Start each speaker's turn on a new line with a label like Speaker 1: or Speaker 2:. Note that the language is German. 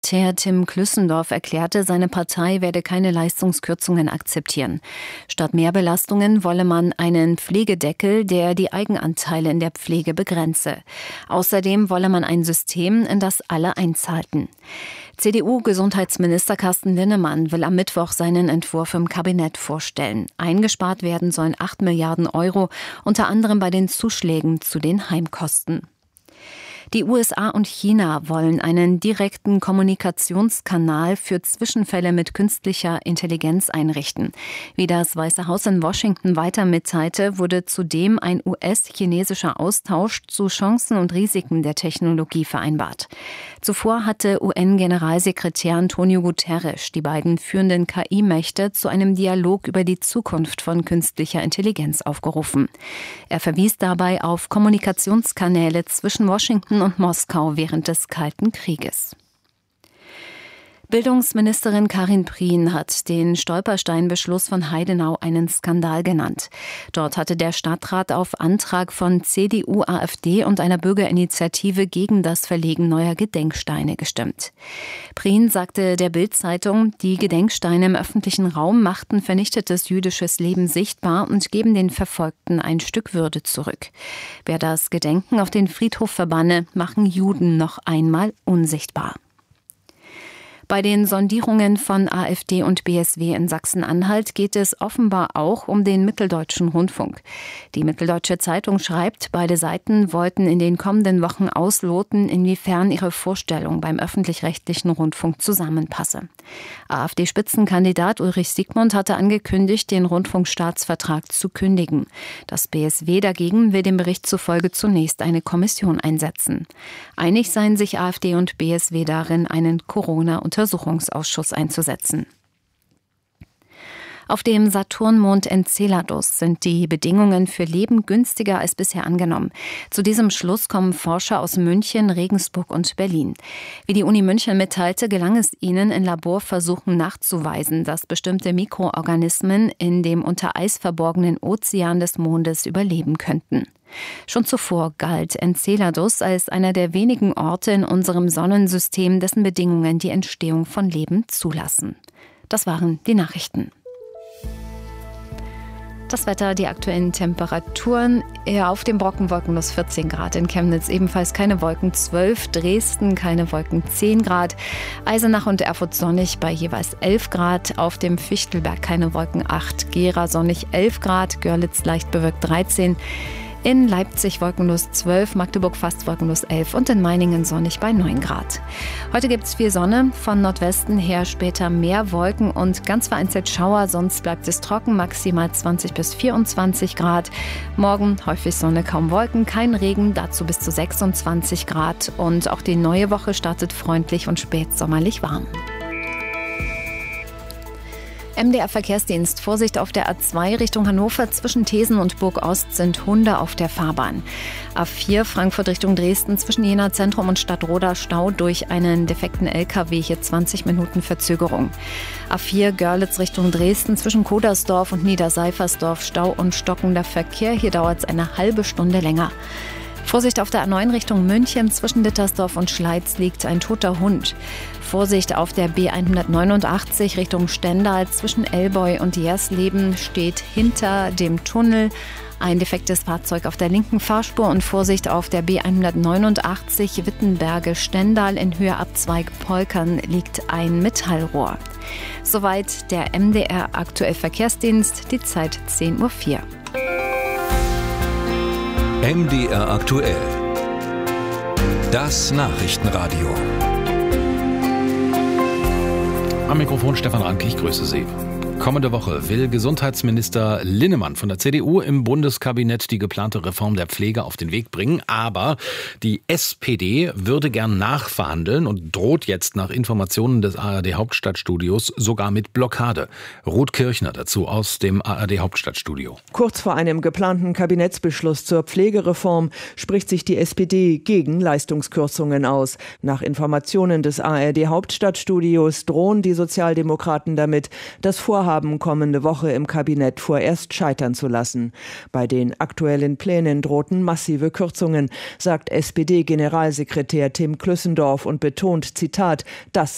Speaker 1: Tim Klüssendorf erklärte, seine Partei werde keine Leistungskürzungen akzeptieren. Statt mehr Belastungen wolle man einen Pflegedeckel, der die Eigenanteile in der Pflege begrenze. Außerdem wolle man ein System, in das alle einzahlten. CDU-Gesundheitsminister Carsten Linnemann will am Mittwoch seinen Entwurf im Kabinett vorstellen. Eingespart werden sollen 8 Milliarden Euro, unter anderem bei den Zuschlägen zu den Heimkosten. Die USA und China wollen einen direkten Kommunikationskanal für Zwischenfälle mit künstlicher Intelligenz einrichten. Wie das Weiße Haus in Washington weiter mitteilte, wurde zudem ein US-chinesischer Austausch zu Chancen und Risiken der Technologie vereinbart. Zuvor hatte UN-Generalsekretär Antonio Guterres die beiden führenden KI-Mächte zu einem Dialog über die Zukunft von künstlicher Intelligenz aufgerufen. Er verwies dabei auf Kommunikationskanäle zwischen Washington und Moskau während des Kalten Krieges. Bildungsministerin Karin Prien hat den Stolpersteinbeschluss von Heidenau einen Skandal genannt. Dort hatte der Stadtrat auf Antrag von CDU, AfD und einer Bürgerinitiative gegen das Verlegen neuer Gedenksteine gestimmt. Prien sagte der Bild-Zeitung, die Gedenksteine im öffentlichen Raum machten vernichtetes jüdisches Leben sichtbar und geben den Verfolgten ein Stück Würde zurück. Wer das Gedenken auf den Friedhof verbanne, machen Juden noch einmal unsichtbar. Bei den Sondierungen von AfD und BSW in Sachsen-Anhalt geht es offenbar auch um den Mitteldeutschen Rundfunk. Die Mitteldeutsche Zeitung schreibt, beide Seiten wollten in den kommenden Wochen ausloten, inwiefern ihre Vorstellung beim öffentlich-rechtlichen Rundfunk zusammenpasse. AfD-Spitzenkandidat Ulrich Siegmund hatte angekündigt, den Rundfunkstaatsvertrag zu kündigen. Das BSW dagegen will dem Bericht zufolge zunächst eine Kommission einsetzen. Einig seien sich AfD und BSW darin, einen Corona-Untersuchungsausschuss einzusetzen. Auf dem Saturnmond Enceladus sind die Bedingungen für Leben günstiger als bisher angenommen. Zu diesem Schluss kommen Forscher aus München, Regensburg und Berlin. Wie die Uni München mitteilte, gelang es ihnen in Laborversuchen nachzuweisen, dass bestimmte Mikroorganismen in dem unter Eis verborgenen Ozean des Mondes überleben könnten. Schon zuvor galt Enceladus als einer der wenigen Orte in unserem Sonnensystem, dessen Bedingungen die Entstehung von Leben zulassen. Das waren die Nachrichten. Das Wetter, die aktuellen Temperaturen, eher auf dem Brocken wolkenlos 14 Grad, in Chemnitz ebenfalls keine Wolken 12, Dresden keine Wolken 10 Grad, Eisenach und Erfurt sonnig bei jeweils 11 Grad, auf dem Fichtelberg keine Wolken 8, Gera sonnig 11 Grad, Görlitz leicht bewölkt 13, in Leipzig wolkenlos 12, Magdeburg fast wolkenlos 11 und in Meiningen sonnig bei 9 Grad. Heute gibt es viel Sonne, von Nordwesten her später mehr Wolken und ganz vereinzelt Schauer, sonst bleibt es trocken, maximal 20 bis 24 Grad. Morgen häufig Sonne, kaum Wolken, kein Regen, dazu bis zu 26 Grad. Und auch die neue Woche startet freundlich und spätsommerlich warm. MDR-Verkehrsdienst. Vorsicht auf der A2 Richtung Hannover. Zwischen Thesen und Burg Ost sind Hunde auf der Fahrbahn. A4 Frankfurt Richtung Dresden. Zwischen Jena Zentrum und Stadtroda Stau durch einen defekten LKW. Hier 20 Minuten Verzögerung. A4 Görlitz Richtung Dresden. Zwischen Kodersdorf und Niederseifersdorf Stau und stockender Verkehr. Hier dauert es eine halbe Stunde länger. Vorsicht auf der A9 Richtung München. Zwischen Dittersdorf und Schleiz liegt ein toter Hund. Vorsicht auf der B189 Richtung Stendal. Zwischen Elbeu und Jersleben steht hinter dem Tunnel ein defektes Fahrzeug auf der linken Fahrspur. Und Vorsicht auf der B189 Wittenberge-Stendal in Höhe Abzweig Polkern liegt ein Metallrohr. Soweit der MDR Aktuell Verkehrsdienst, die Zeit 10:04 Uhr.
Speaker 2: MDR aktuell. Das Nachrichtenradio.
Speaker 3: Am Mikrofon Stefan Ranke, ich grüße Sie. Kommende Woche will Gesundheitsminister Linnemann von der CDU im Bundeskabinett die geplante Reform der Pflege auf den Weg bringen. Aber die SPD würde gern nachverhandeln und droht jetzt nach Informationen des ARD Hauptstadtstudios sogar mit Blockade. Ruth Kirchner dazu aus dem ARD Hauptstadtstudio.
Speaker 4: Kurz vor einem geplanten Kabinettsbeschluss zur Pflegereform spricht sich die SPD gegen Leistungskürzungen aus. Nach Informationen des ARD Hauptstadtstudios drohen die Sozialdemokraten damit, das Vorhaben kommende Woche im Kabinett vorerst scheitern zu lassen. Bei den aktuellen Plänen drohten massive Kürzungen, sagt SPD-Generalsekretär Tim Klüssendorf und betont, Zitat, das